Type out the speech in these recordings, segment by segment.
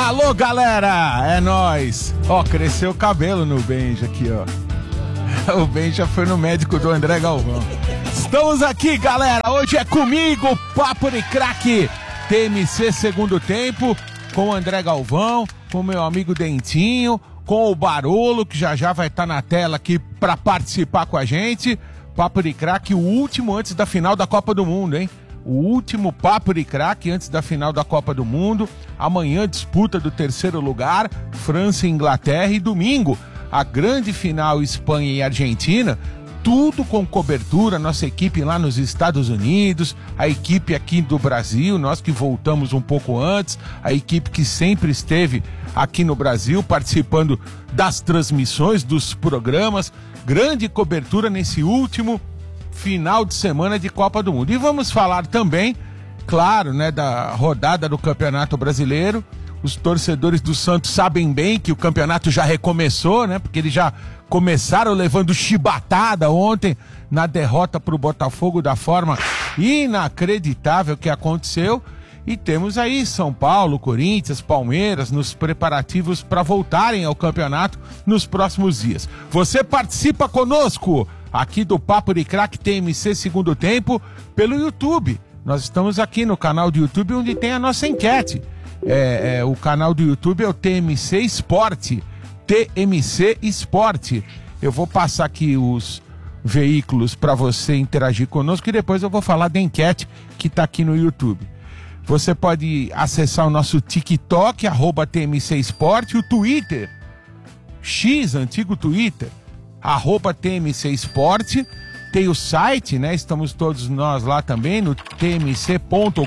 Alô, galera! É nóis! Ó, cresceu o cabelo no Benja aqui, ó. O Benja foi no médico do André Galvão. Estamos aqui, galera! Hoje é comigo, Papo de Craque TMC segundo tempo, com o André Galvão, com o meu amigo Dentinho, com o Barolo, que já vai estar na tela aqui para participar com a gente. Papo de Craque, o último antes da final da Copa do Mundo, hein? O último Papo de Craque antes da final da Copa do Mundo. Amanhã, disputa do terceiro lugar, França e Inglaterra. E domingo, a grande final Espanha e Argentina. Tudo com cobertura, nossa equipe lá nos Estados Unidos, a equipe aqui do Brasil, nós que voltamos um pouco antes, a equipe que sempre esteve aqui no Brasil, participando das transmissões, dos programas. Grande cobertura nesse último final de semana de Copa do Mundo. E vamos falar também, claro, né, da rodada do Campeonato Brasileiro. Os torcedores do Santos sabem bem que o campeonato já recomeçou, né? Porque eles já começaram levando chibatada ontem na derrota para o Botafogo da forma inacreditável que aconteceu. E temos aí São Paulo, Corinthians, Palmeiras nos preparativos para voltarem ao campeonato nos próximos dias. Você participa conosco aqui do Papo de Craque TMC segundo tempo pelo YouTube. Nós estamos aqui no canal do YouTube onde tem a nossa enquete. O canal do YouTube é o TMC Esporte. TMC Esporte. Eu vou passar aqui os veículos para você interagir conosco e depois eu vou falar da enquete que está aqui no YouTube. Você pode acessar o nosso TikTok, @TMC Esporte, o Twitter, antigo Twitter, @TMC Esporte. Tem o site, né? Estamos todos nós lá também no tmc.com.br,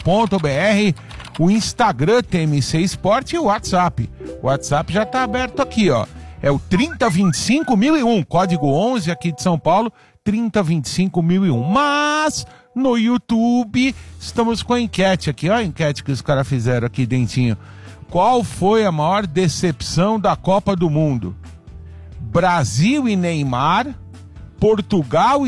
o Instagram TMC Esporte e o WhatsApp. O WhatsApp já está aberto aqui, ó. É o 3025.001, código 11 aqui de São Paulo, 3025.001. Mas no YouTube estamos com a enquete aqui, ó, a enquete que os caras fizeram aqui, Dentinho. Qual foi a maior decepção da Copa do Mundo? Brasil e Neymar, Portugal e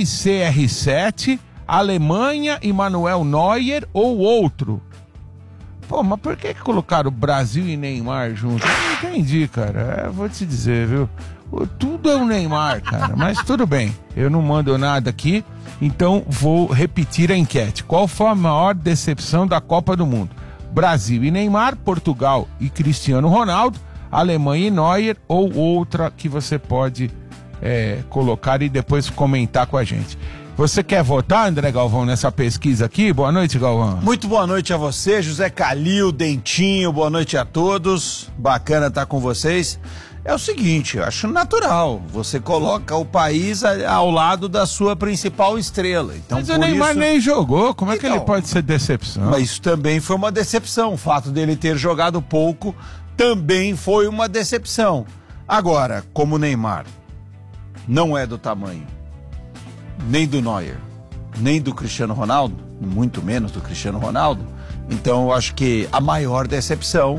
CR7, Alemanha e Manuel Neuer ou outro? Pô, mas por que colocaram Brasil e Neymar juntos? Eu não entendi, cara. Vou te dizer, viu? Tudo é o Neymar, cara. Mas tudo bem, eu não mando nada aqui, então vou repetir a enquete. Qual foi a maior decepção da Copa do Mundo? Brasil e Neymar, Portugal e Cristiano Ronaldo, Alemanha e Neuer ou outra que você pode colocar e depois comentar com a gente. Você quer votar, André Galvão, nessa pesquisa aqui? Boa noite, Galvão. Muito boa noite a você, José Calil, Dentinho, boa noite a todos. Bacana estar com vocês. É o seguinte, eu acho natural, você coloca o país ao lado da sua principal estrela. Então, mas o Neymar nem jogou, como é que ele pode ser decepção? Mas isso também foi uma decepção, o fato dele ter jogado pouco também foi uma decepção. Agora, como o Neymar não é do tamanho nem do Neuer, nem do Cristiano Ronaldo, muito menos do Cristiano Ronaldo, então eu acho que a maior decepção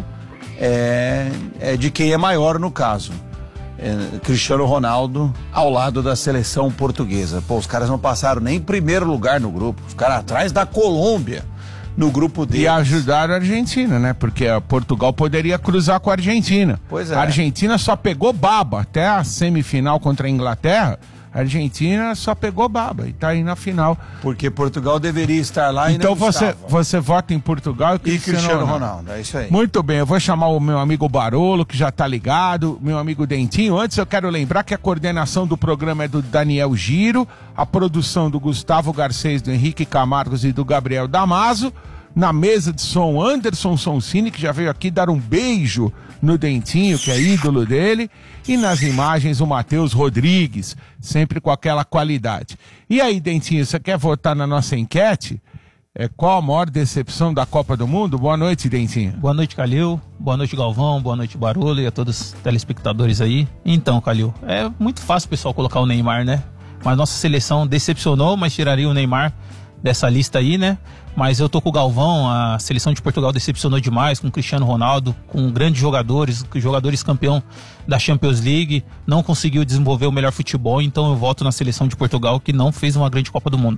é de quem é maior no caso. Cristiano Ronaldo ao lado da seleção portuguesa. Pô, os caras não passaram nem em primeiro lugar no grupo, os caras atrás da Colômbia no grupo deles. E ajudaram a Argentina, né? Porque Portugal poderia cruzar com a Argentina. Pois é. A Argentina só pegou baba até a semifinal contra a Inglaterra. A Argentina só pegou baba e tá aí na final. Porque Portugal deveria estar lá e então não estava. Então você vota em Portugal e Cristiano Ronaldo. É isso aí. Muito bem, eu vou chamar o meu amigo Barolo, que já tá ligado, meu amigo Dentinho. Antes eu quero lembrar que a coordenação do programa é do Daniel Giro, a produção do Gustavo Garcês, do Henrique Camargos e do Gabriel Damaso. Na mesa de som, Anderson Sonsini, que já veio aqui dar um beijo no Dentinho, que é ídolo dele. E nas imagens, o Matheus Rodrigues, sempre com aquela qualidade. E aí, Dentinho, você quer votar na nossa enquete? Qual a maior decepção da Copa do Mundo? Boa noite, Dentinho. Boa noite, Calil. Boa noite, Galvão. Boa noite, Barolo e a todos os telespectadores aí. Então, Calil, é muito fácil o pessoal colocar o Neymar, né? Mas nossa seleção decepcionou, mas tiraria o Neymar dessa lista aí, né? Mas eu tô com o Galvão, a seleção de Portugal decepcionou demais com o Cristiano Ronaldo, com grandes jogadores campeão da Champions League, não conseguiu desenvolver o melhor futebol, então eu voto na seleção de Portugal que não fez uma grande Copa do Mundo.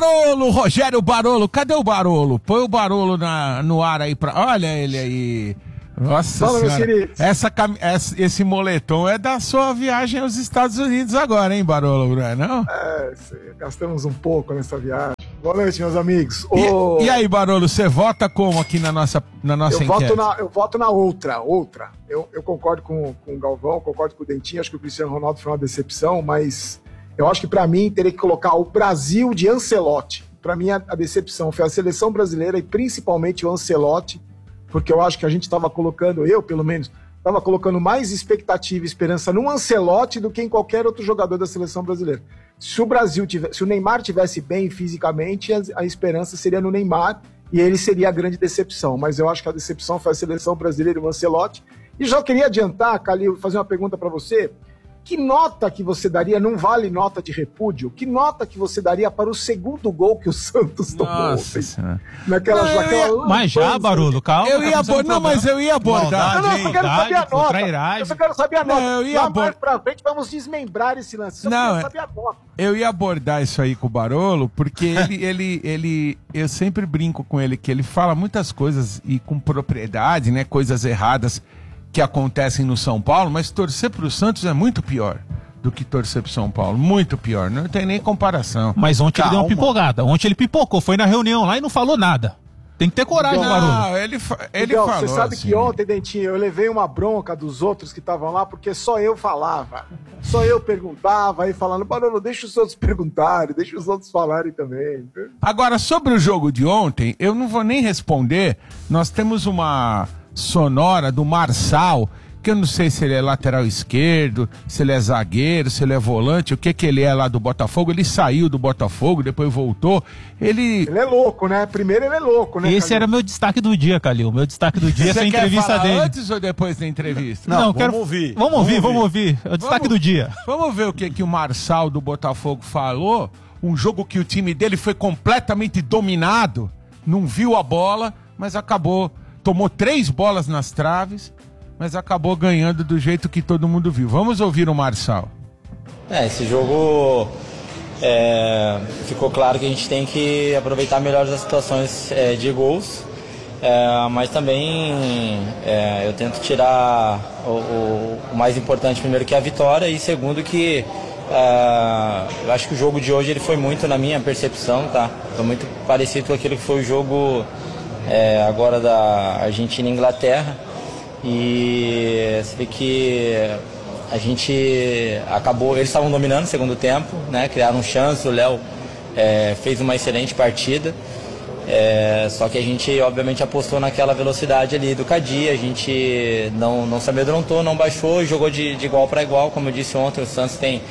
Barolo, Rogério Barolo, cadê o Barolo? Põe o Barolo no ar aí olha ele aí. Nossa Fala, meus senhora. queridos. Esse moletom é da sua viagem aos Estados Unidos agora, hein, Barolo, não é não? Gastamos um pouco nessa viagem. Boa noite, meus amigos. E aí, Barolo, você vota como aqui na nossa enquete? Eu voto na outra. Eu concordo com o Galvão, concordo com o Dentinho, acho que o Cristiano Ronaldo foi uma decepção, mas eu acho que pra mim teria que colocar o Brasil de Ancelotti. Pra mim a decepção foi a seleção brasileira e principalmente o Ancelotti, porque eu acho que a gente estava colocando, eu pelo menos, estava colocando mais expectativa e esperança no Ancelotti do que em qualquer outro jogador da seleção brasileira. Se o Neymar tivesse bem fisicamente, a esperança seria no Neymar e ele seria a grande decepção. Mas eu acho que a decepção foi a seleção brasileira e o Ancelotti. E já queria adiantar, Calil, fazer uma pergunta para você. Que nota que você daria, não vale nota de repúdio, que nota que você daria para o segundo gol que o Santos tomou? Nossa senhora. Mas já, Barolo, calma. Eu ia abordar. Mas eu ia abordar. Não, eu só quero saber a nota. Eu só quero saber a nota. Não, eu ia mais pra frente vamos desmembrar esse lance. Eu quero saber a nota. Eu ia abordar isso aí com o Barolo, porque eu sempre brinco com ele, que ele fala muitas coisas e com propriedade, né, coisas erradas que acontecem no São Paulo, mas torcer pro Santos é muito pior do que torcer pro São Paulo, muito pior, não tem nem comparação. Mas ontem ele deu uma pipocada, ontem ele pipocou, foi na reunião lá e não falou nada. Tem que ter coragem, Barolo. Não, ele falou. Você sabe assim, que ontem, Dentinho, eu levei uma bronca dos outros que estavam lá, porque só eu falava, só eu perguntava, aí falando, Barolo, deixa os outros perguntarem, deixa os outros falarem também. Agora, sobre o jogo de ontem, eu não vou nem responder, nós temos uma sonora do Marçal, que eu não sei se ele é lateral esquerdo, se ele é zagueiro, se ele é volante, o que ele é lá do Botafogo. Ele saiu do Botafogo, depois voltou. Ele é louco, né? Primeiro ele é louco, né? Esse Calil? Era meu destaque do dia, Calil. Meu destaque do dia é a entrevista dele. Antes ou depois da entrevista? Não, vamos ouvir. Vamos ouvir. É o destaque do dia. Vamos ver o que o Marçal do Botafogo falou. Um jogo que o time dele foi completamente dominado, não viu a bola, mas acabou. Tomou 3 bolas nas traves, mas acabou ganhando do jeito que todo mundo viu. Vamos ouvir o Marçal. Esse jogo ficou claro que a gente tem que aproveitar melhor as situações de gols, mas também eu tento tirar o mais importante primeiro, que é a vitória, e segundo que eu acho que o jogo de hoje ele foi muito, na minha percepção, tá? Foi muito parecido com aquilo que foi o jogo agora da Argentina e Inglaterra, e você vê que a gente acabou, eles estavam dominando no segundo tempo, né? Criaram chance, o Léo fez uma excelente partida, só que a gente obviamente apostou naquela velocidade ali do Cadi, a gente não se amedrontou, não baixou, jogou de igual para igual. Como eu disse ontem, o Santos tem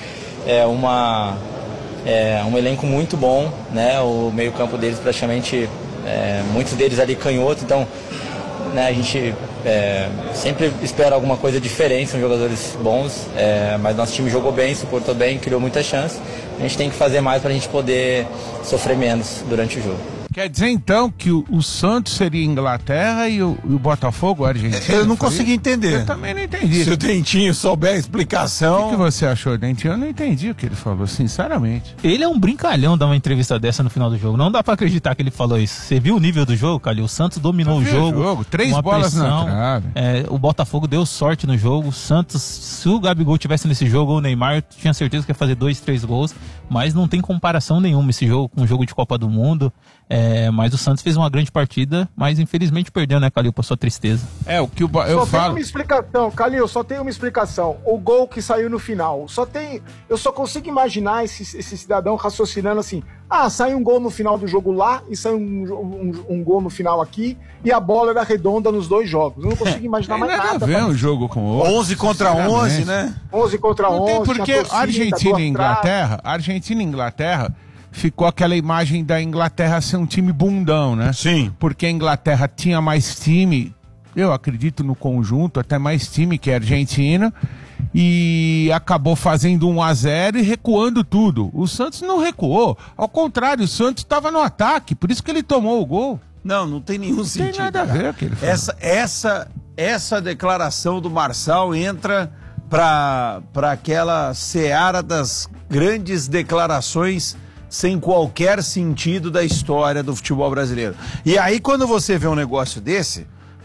um elenco muito bom, né? O meio campo deles praticamente, muitos deles ali canhoto, então, né, a gente sempre espera alguma coisa diferente, são jogadores bons, mas nosso time jogou bem, suportou bem, criou muita chance. A gente tem que fazer mais para a gente poder sofrer menos durante o jogo. Quer dizer então que o Santos seria Inglaterra e o Botafogo Argentina? Eu não consegui entender. Eu também não entendi. Se o Dentinho souber a explicação... O que você achou, Dentinho? Eu não entendi o que ele falou, sinceramente. Ele é um brincalhão dar uma entrevista dessa no final do jogo. Não dá pra acreditar que ele falou isso. Você viu o nível do jogo, Calil? O Santos dominou o jogo. 3 bolas na trave. O Botafogo deu sorte no jogo. O Santos, se o Gabigol tivesse nesse jogo, ou o Neymar, eu tinha certeza que ia fazer 2, 3 gols. Mas não tem comparação nenhuma esse jogo com o jogo de Copa do Mundo. Mas o Santos fez uma grande partida, mas infelizmente perdeu, né, Calil, por sua tristeza. O que eu falo. Tem uma explicação, Calil, só tem uma explicação. O gol que saiu no final. Eu só consigo imaginar esse cidadão raciocinando assim: sai um gol no final do jogo lá e sai um gol no final aqui, e a bola era redonda nos 2 jogos. Eu não consigo imaginar mais nada. Ver um jogo com o outro. 11 contra 11, né? 11 contra 11. Não tem porque Argentina e Inglaterra ficou aquela imagem da Inglaterra ser um time bundão, né? Sim. Porque a Inglaterra tinha mais time, eu acredito no conjunto, até mais time que a Argentina, e acabou fazendo 1-0 e recuando tudo. O Santos não recuou, ao contrário, o Santos estava no ataque, por isso que ele tomou o gol. Não tem nenhum sentido. Não tem nada a ver o que ele falou. Essa declaração do Marçal entra para aquela seara das grandes declarações sem qualquer sentido da história do futebol brasileiro. E aí, quando você vê um negócio desse,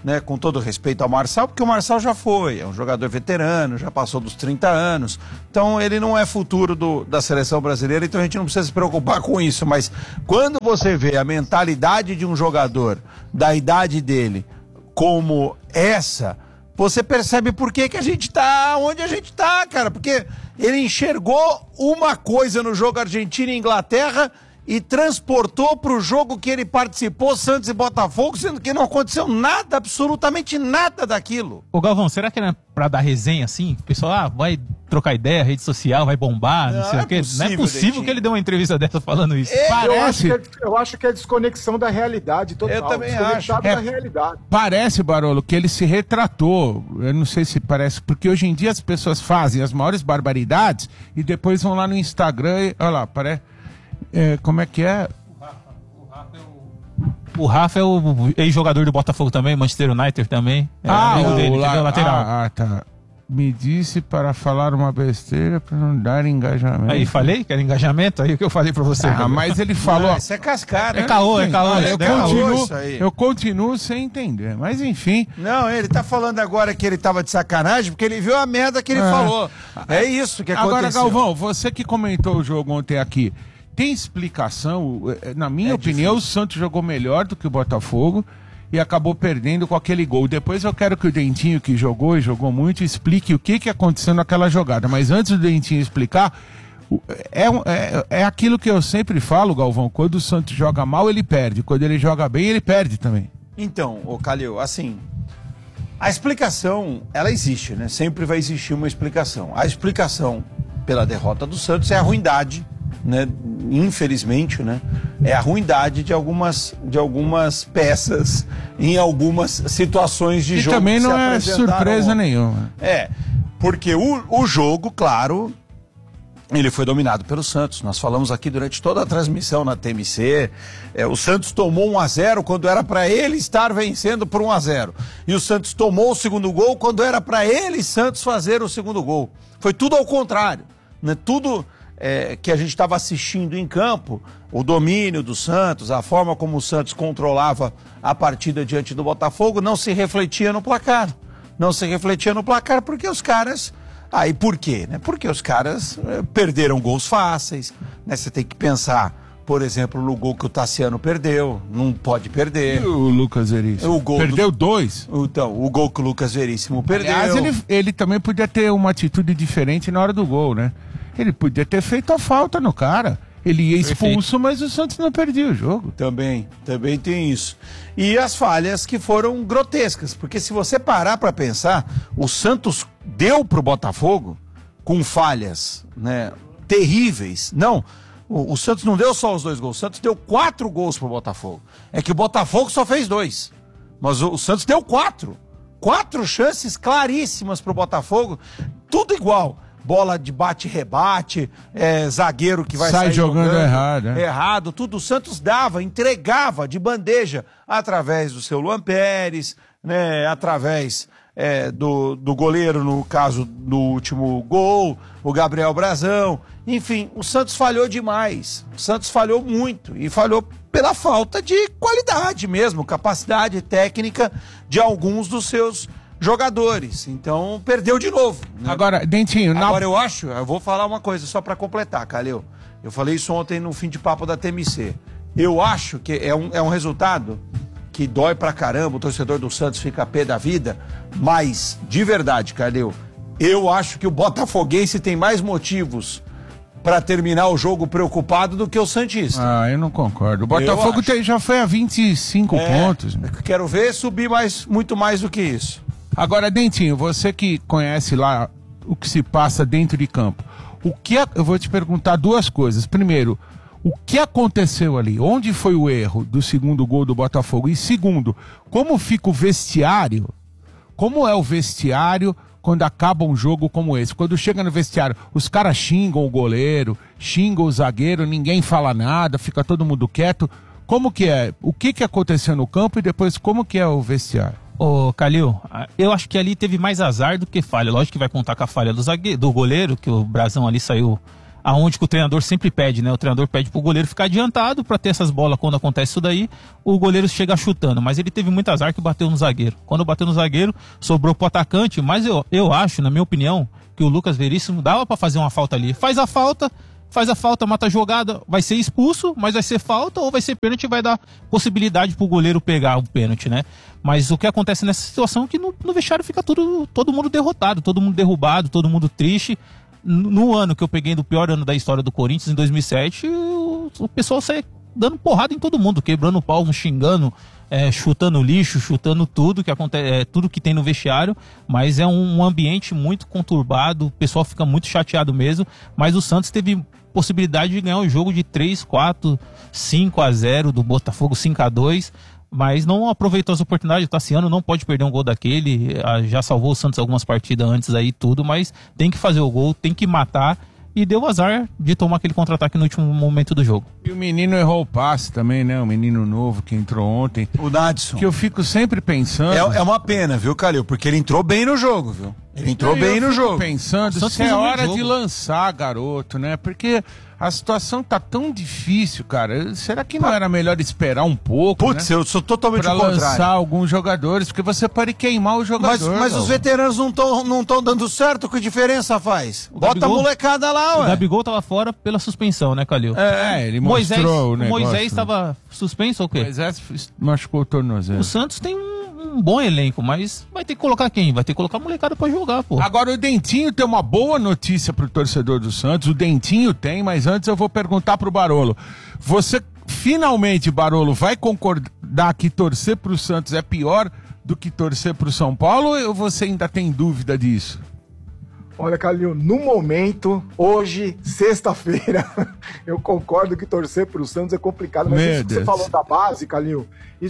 né, com todo respeito ao Marçal, porque o Marçal já foi, é um jogador veterano, já passou dos 30 anos, então ele não é futuro da seleção brasileira, então a gente não precisa se preocupar com isso, mas quando você vê a mentalidade de um jogador da idade dele como essa, você percebe por que a gente tá onde a gente tá, cara, porque ele enxergou uma coisa no jogo Argentina e Inglaterra e transportou para o jogo que ele participou, Santos e Botafogo, sendo que não aconteceu nada, absolutamente nada daquilo. Ô Galvão, será que não é pra dar resenha assim? O pessoal, vai trocar ideia, rede social, vai bombar, não sei o quê. Não é possível que ele dê uma entrevista dessa falando isso. Parece. Eu acho que é desconexão da realidade total. Eu também acho. Da realidade. Parece, Barolo, que ele se retratou. Eu não sei se parece, porque hoje em dia as pessoas fazem as maiores barbaridades e depois vão lá no Instagram e, olha lá, parece... como é que é? O Rafa é o ex-jogador do Botafogo também, Manchester United também. É amigo dele, entendeu? Lateral. Tá. Me disse para falar uma besteira para não dar engajamento. Aí, falei que era engajamento? Aí o que eu falei pra você. Mas ele falou... Isso é cascada. É caô. Eu continuo sem entender, mas enfim... Não, ele tá falando agora que ele tava de sacanagem porque ele viu a merda que ele falou. É isso que aconteceu. Agora, Galvão, você que comentou o jogo ontem aqui, tem explicação? Na minha opinião, difícil. O Santos jogou melhor do que o Botafogo e acabou perdendo com aquele gol. Depois eu quero que o Dentinho, que jogou e jogou muito, explique o que aconteceu naquela jogada. Mas antes do Dentinho explicar, é aquilo que eu sempre falo, Galvão, quando o Santos joga mal, ele perde. Quando ele joga bem, ele perde também. Então, ô Calil, assim, a explicação, ela existe, né? Sempre vai existir uma explicação. A explicação pela derrota do Santos é a ruindade, né? Infelizmente, né? É a ruindade de algumas peças em algumas situações de jogo. E também não é surpresa nenhuma. Porque o jogo, claro, ele foi dominado pelo Santos. Nós falamos aqui durante toda a transmissão na TMC. O Santos tomou 1-0 quando era para ele estar vencendo por 1-0. E o Santos tomou o segundo gol quando era para ele, Santos, fazer o segundo gol. Foi tudo ao contrário, né? Tudo que a gente estava assistindo em campo, o domínio do Santos, a forma como o Santos controlava a partida diante do Botafogo, não se refletia no placar. Não se refletia no placar porque os caras... Aí por quê? Né? Porque os caras perderam gols fáceis, né? Você tem que pensar, por exemplo, no gol que o Tassiano perdeu, não pode perder. E o Lucas Veríssimo perdeu 2. Então, o gol que o Lucas Veríssimo perdeu. Aliás, ele também podia ter uma atitude diferente na hora do gol, né? Ele podia ter feito a falta no cara. Ele ia expulso, mas o Santos não perdia o jogo. Também tem isso. E as falhas que foram grotescas, porque se você parar para pensar, o Santos deu pro Botafogo com falhas, né, terríveis. Não, o Santos não deu só os 2 gols, o Santos deu 4 gols pro Botafogo. É que o Botafogo só fez 2, mas o Santos deu 4. 4 chances claríssimas pro Botafogo, tudo igual. Bola de bate-rebate, zagueiro que vai sair jogando errado. Errado, tudo. O Santos dava, entregava de bandeja através do seu Luan Pérez, né, através do goleiro, no caso do último gol, o Gabriel Brazão. Enfim, o Santos falhou demais. O Santos falhou muito e falhou pela falta de qualidade mesmo, capacidade técnica de alguns dos seus jogadores, então perdeu de novo, né? Agora, Dentinho, eu vou falar uma coisa só pra completar, Calil. Eu falei isso ontem no fim de papo da TMC. Eu acho que é um resultado que dói pra caramba, o torcedor do Santos fica a pé da vida, mas, de verdade, Calil, eu acho que o botafoguense tem mais motivos pra terminar o jogo preocupado do que o santista. Eu não concordo. O Botafogo já foi a 25 pontos. Quero ver subir muito mais do que isso. Agora, Dentinho, você que conhece lá o que se passa dentro de campo, eu vou te perguntar 2 coisas. Primeiro, o que aconteceu ali? Onde foi o erro do segundo gol do Botafogo? E segundo, como fica o vestiário? Como é o vestiário quando acaba um jogo como esse? Quando chega no vestiário, os caras xingam o goleiro, xingam o zagueiro, ninguém fala nada, fica todo mundo quieto. Como que é? O que aconteceu no campo e depois como que é o vestiário? Ô, Calil, eu acho que ali teve mais azar do que falha. Lógico que vai contar com a falha do goleiro, que o Brazão ali saiu aonde que o treinador sempre pede, né? O treinador pede pro goleiro ficar adiantado para ter essas bolas quando acontece isso daí, o goleiro chega chutando, mas ele teve muito azar que bateu no zagueiro. Quando bateu no zagueiro, sobrou pro atacante, mas eu acho, na minha opinião, que o Lucas Veríssimo dava para fazer uma falta ali. Faz a falta, mata a jogada, vai ser expulso, mas vai ser falta ou vai ser pênalti, vai dar possibilidade pro goleiro pegar o pênalti, né? Mas o que acontece nessa situação é que no vestiário fica todo mundo derrotado, todo mundo derrubado, todo mundo triste. No ano que eu peguei do pior ano da história do Corinthians, em 2007, o pessoal sai dando porrada em todo mundo, quebrando o pau, xingando, chutando lixo, chutando tudo que acontece, tudo que tem no vestiário, mas é um ambiente muito conturbado, o pessoal fica muito chateado mesmo, mas o Santos teve possibilidade de ganhar o jogo de 3-4, 5-0 do Botafogo, 5-2, mas não aproveitou as oportunidades. O Tassiano não pode perder um gol daquele, já salvou o Santos algumas partidas antes aí tudo, mas tem que fazer o gol, tem que matar, e deu azar de tomar aquele contra-ataque no último momento do jogo. E o menino errou o passe também, né? O menino novo que entrou ontem. O Nadson. Que eu fico sempre pensando... É uma pena, viu, Calil? Porque ele entrou bem no jogo, viu? Ele entrou bem no jogo. Pensando se é hora de lançar, garoto, né? Porque a situação tá tão difícil, cara. Será que não era melhor esperar um pouco, Putz, né? Eu sou totalmente pra ao contrário. Lançar alguns jogadores, porque você pode queimar o jogador. Mas os veteranos não estão dando certo, que diferença faz? Bota Gabigol, a molecada lá, ué. O Gabigol tava fora pela suspensão, né, Calil? Ele mostrou o negócio. Moisés estava suspenso ou o quê? Moisés machucou o tornozelo. O Santos tem um bom elenco, mas vai ter que colocar quem? Vai ter que colocar a molecada pra jogar, pô. Agora o Dentinho tem uma boa notícia pro torcedor do Santos. O Dentinho tem, mas antes eu vou perguntar pro Barolo. Você finalmente, Barolo, vai concordar que torcer pro Santos é pior do que torcer pro São Paulo, ou você ainda tem dúvida disso? Olha, Calil, no momento, hoje, sexta-feira, eu concordo que torcer pro Santos é complicado, mas isso que você falou da base, Calil,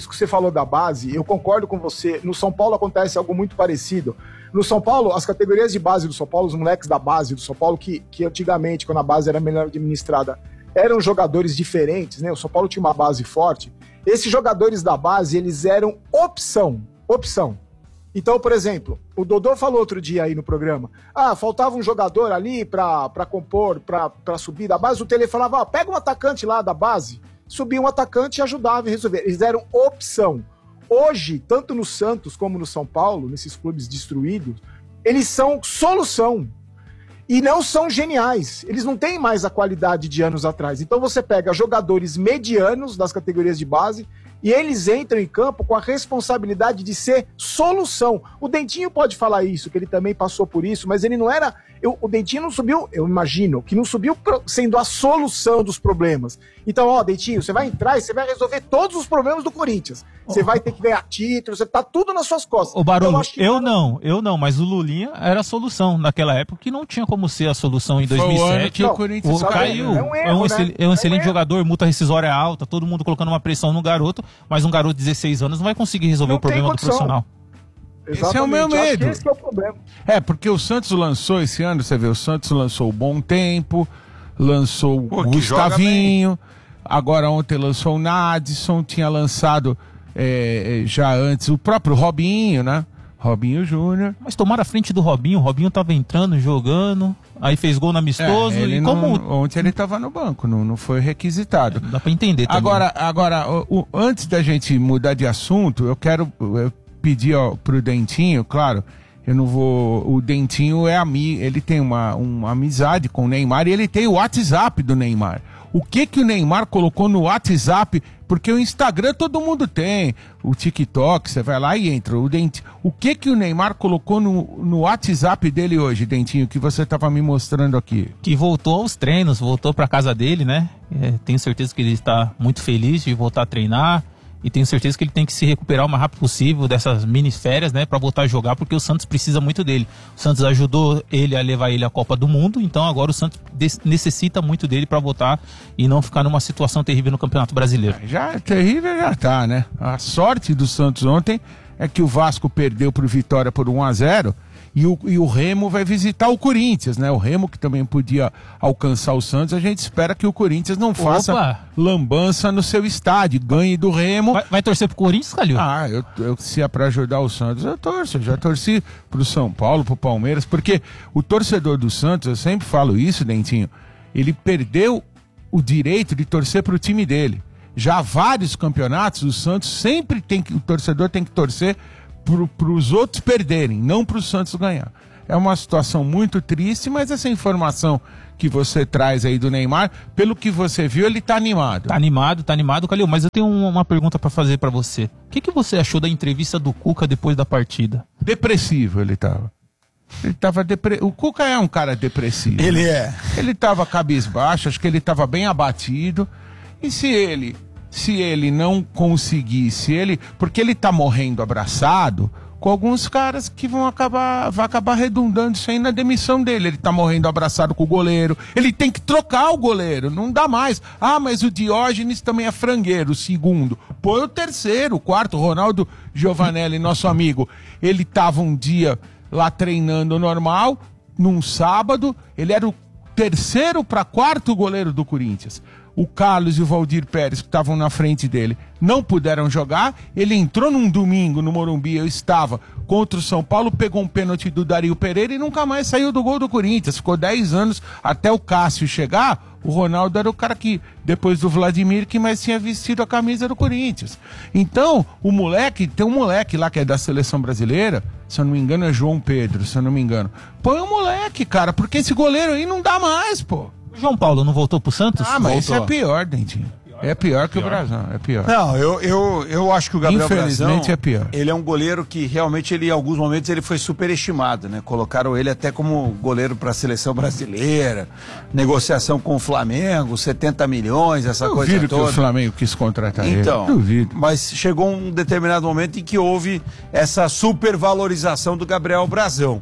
eu concordo com você. No São Paulo acontece algo muito parecido. No São Paulo, as categorias de base do São Paulo, os moleques da base do São Paulo, que antigamente, quando a base era melhor administrada, eram jogadores diferentes, né? O São Paulo tinha uma base forte. Esses jogadores da base, eles eram opção. Então, por exemplo, o Dodô falou outro dia aí no programa, faltava um jogador ali pra compor, pra subir da base, o Tele falava, pega um atacante lá da base, subia um atacante e ajudava a resolver. Eles eram opção. Hoje, tanto no Santos como no São Paulo, nesses clubes destruídos, eles são solução. E não são geniais. Eles não têm mais a qualidade de anos atrás. Então você pega jogadores medianos das categorias de base e eles entram em campo com a responsabilidade de ser solução. O Dentinho pode falar isso, que ele também passou por isso, mas ele não era... O Dentinho não subiu, eu imagino, que não subiu sendo a solução dos problemas. Então, Dentinho, você vai entrar e você vai resolver todos os problemas do Corinthians. Você vai ter que ganhar título, você tá tudo nas suas costas. Ô, Barolo, eu não, mas o Lulinha era a solução naquela época, que não tinha como ser a solução em 2007. O Corinthians caiu. É um excelente jogador, multa rescisória alta, todo mundo colocando uma pressão no garoto, mas um garoto de 16 anos não vai conseguir resolver o problema do profissional. Exatamente. Esse é o meu medo. Esse que é o problema. Porque o Santos lançou esse ano, você vê, o Santos lançou o Bom Tempo, lançou o Gustavinho, agora ontem lançou o Nadson, tinha lançado já antes o próprio Robinho, né? Robinho Júnior. Mas tomaram a frente do Robinho, o Robinho tava entrando, jogando, aí fez gol no amistoso. Ontem ele tava no banco, não foi requisitado. Dá pra entender também. Agora antes da gente mudar de assunto, eu quero pedir pro Dentinho, claro, eu não vou... O Dentinho ele tem uma amizade com o Neymar e ele tem o WhatsApp do Neymar. O que o Neymar colocou no WhatsApp? Porque o Instagram todo mundo tem, o TikTok, você vai lá e entra. O que o Neymar colocou no WhatsApp dele hoje, Dentinho, que você estava me mostrando aqui? Que voltou aos treinos, voltou para casa dele, né? Tenho certeza que ele está muito feliz de voltar a treinar. E tenho certeza que ele tem que se recuperar o mais rápido possível dessas mini férias, né, para voltar a jogar, porque o Santos precisa muito dele. O Santos ajudou ele a levar ele à Copa do Mundo, então agora o Santos necessita muito dele para voltar e não ficar numa situação terrível no Campeonato Brasileiro. Terrível já tá, né? A sorte do Santos ontem é que o Vasco perdeu pro Vitória por 1-0 e o Remo vai visitar o Corinthians, né? O Remo que também podia alcançar o Santos, a gente espera que o Corinthians não faça lambança no seu estádio, ganhe do Remo. Vai torcer pro Corinthians, Calil? Se é pra ajudar o Santos, eu torço. Eu já torci pro São Paulo, pro Palmeiras, porque o torcedor do Santos, eu sempre falo isso, Dentinho, ele perdeu o direito de torcer para o time dele. Já há vários campeonatos, o Santos sempre o torcedor tem que torcer para os outros perderem, não para o Santos ganhar. É uma situação muito triste, mas essa informação que você traz aí do Neymar, pelo que você viu, ele tá animado. Tá animado, Calil. Mas eu tenho uma pergunta para fazer para você. O que você achou da entrevista do Cuca depois da partida? Depressivo ele tava. O Cuca é um cara depressivo. Ele é. Ele tava cabisbaixo, acho que ele tava bem abatido. E se ele não conseguisse, porque ele tá morrendo abraçado com alguns caras que vai acabar redundando isso aí na demissão dele. Ele tá morrendo abraçado com o goleiro, ele tem que trocar o goleiro, não dá mais. Ah, mas o Diógenes também é frangueiro, o segundo. Põe o terceiro, o quarto, Ronaldo Giovanelli, nosso amigo. Ele tava um dia lá treinando normal, num sábado, ele era o terceiro para quarto goleiro do Corinthians. O Carlos e o Valdir Pérez, que estavam na frente dele, não puderam jogar. Ele entrou num domingo no Morumbi, eu estava contra o São Paulo, pegou um pênalti do Dario Pereira e nunca mais saiu do gol do Corinthians. Ficou 10 anos até o Cássio chegar. O Ronaldo era o cara que, depois do Vladimir, que mais tinha vestido a camisa do Corinthians. Então, tem um moleque lá que é da seleção brasileira, se eu não me engano é João Pedro, se eu não me engano. Põe o moleque, cara, porque esse goleiro aí não dá mais, pô. O João Paulo não voltou pro Santos? Ah, mas isso é pior, Dentinho. É pior que o Brasão, é pior. Não, eu acho que o Gabriel Infelizmente Brasão, é pior. ele é um goleiro que realmente, em alguns momentos, ele foi superestimado, né? Colocaram ele até como goleiro para a seleção brasileira, negociação com o Flamengo, 70 milhões, essa coisa toda. Duvido que o Flamengo quis contratar ele. Então, Duvido. mas chegou um determinado momento em que houve essa supervalorização do Gabriel Brasão.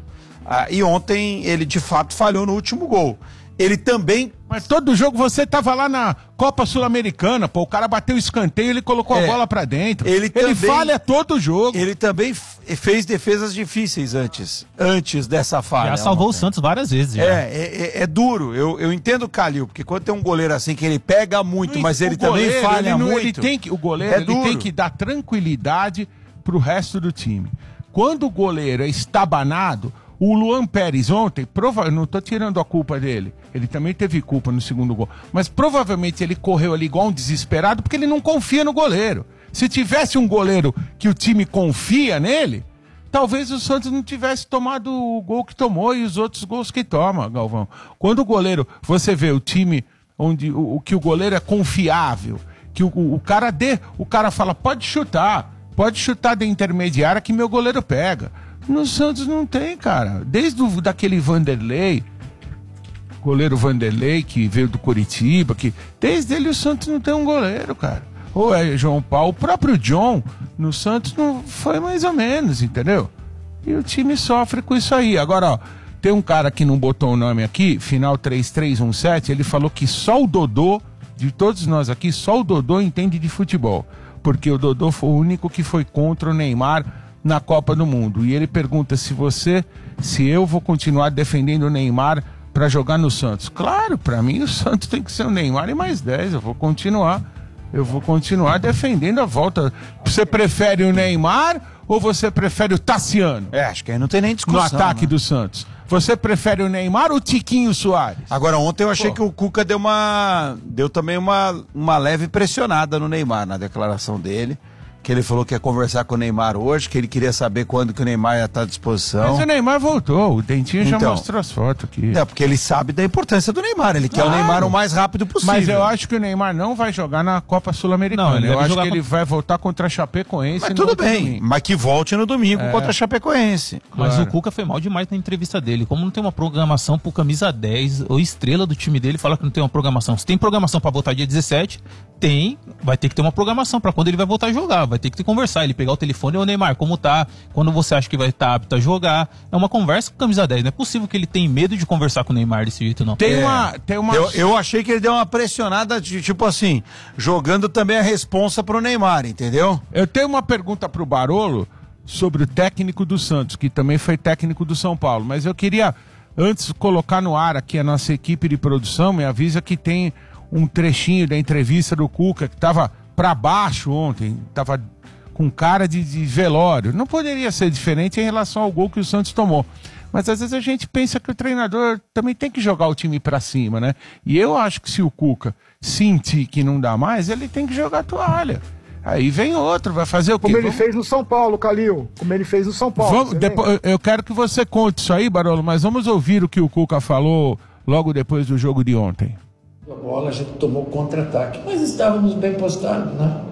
E ontem ele, de fato, falhou no último gol. Ele também... Mas todo jogo você tava lá na Copa Sul-Americana, pô, o cara bateu o escanteio e ele colocou a bola pra dentro. Ele falha todo jogo. Ele também fez defesas difíceis antes dessa falha. Já salvou o Santos várias vezes. Já. É duro. Eu entendo o Calil, porque quando tem um goleiro assim que ele pega muito, mas ele também falha muito. O goleiro ele tem que dar tranquilidade pro resto do time. Quando o goleiro é estabanado, o Luan Pérez ontem, não tô tirando a culpa dele, ele também teve culpa no segundo gol, mas provavelmente ele correu ali igual um desesperado porque ele não confia no goleiro. Se tivesse um goleiro que o time confia nele, talvez o Santos não tivesse tomado o gol que tomou e os outros gols que toma, Galvão. Quando o goleiro, você vê o time onde que o goleiro é confiável, que o cara fala, pode chutar da intermediária que meu goleiro pega. No Santos não tem, cara. Desde daquele Vanderlei, goleiro Vanderlei, que veio do Coritiba, desde ele o Santos não tem um goleiro, cara. Ou é João Paulo, o próprio John no Santos não foi mais ou menos, entendeu? E o time sofre com isso aí. Agora, ó, tem um cara que não botou o nome aqui, final 3317, ele falou que só o Dodô, de todos nós aqui, só o Dodô entende de futebol. Porque o Dodô foi o único que foi contra o Neymar na Copa do Mundo. E ele pergunta se eu vou continuar defendendo o Neymar para jogar no Santos. Claro, para mim o Santos tem que ser o Neymar e mais 10. Eu vou continuar defendendo a volta. Você prefere o Neymar ou você prefere o Tassiano? Acho que aí não tem nem discussão. No ataque, né, do Santos. Você prefere o Neymar ou o Tiquinho Soares? Agora, ontem eu achei que o Cuca deu também uma leve pressionada no Neymar na declaração dele. Que ele falou que ia conversar com o Neymar hoje, que ele queria saber quando que o Neymar ia estar à disposição. Mas o Neymar voltou, o Dentinho já mostrou as fotos aqui. Porque ele sabe da importância do Neymar, ele quer o Neymar o mais rápido possível. Mas eu acho que o Neymar não vai jogar na Copa Sul-Americana. Eu acho que ele vai voltar contra a Chapecoense. Mas tudo bem, domingo. Mas que volte no domingo contra a Chapecoense. Mas o Cuca foi mal demais na entrevista dele. Como não tem uma programação pro camisa 10, ou estrela do time dele, fala que não tem uma programação. Se tem programação pra voltar dia 17, vai ter que ter uma programação pra quando ele vai voltar a jogar. Vai ter que conversar, ele pegar o telefone, ô Neymar, como tá? Quando você acha que vai estar apto a jogar? É uma conversa com camisa 10. Não é possível que ele tenha medo de conversar com o Neymar desse jeito, não. Eu achei que ele deu uma pressionada, tipo assim, jogando também a responsa pro Neymar, entendeu? Eu tenho uma pergunta pro Barolo sobre o técnico do Santos, que também foi técnico do São Paulo, mas eu queria, antes, colocar no ar aqui a nossa equipe de produção, me avisa que tem um trechinho da entrevista do Cuca, que tava pra baixo ontem, tava com cara de velório. Não poderia ser diferente em relação ao gol que o Santos tomou. Mas às vezes a gente pensa que o treinador também tem que jogar o time pra cima, né? E eu acho que se o Cuca sentir que não dá mais, ele tem que jogar a toalha. Aí vem outro, vai fazer o quê? Como ele fez no São Paulo, Calil. Como ele fez no São Paulo. Eu quero que você conte isso aí, Barolo, mas vamos ouvir o que o Cuca falou logo depois do jogo de ontem. A bola, a gente tomou contra-ataque, mas estávamos bem postados, né?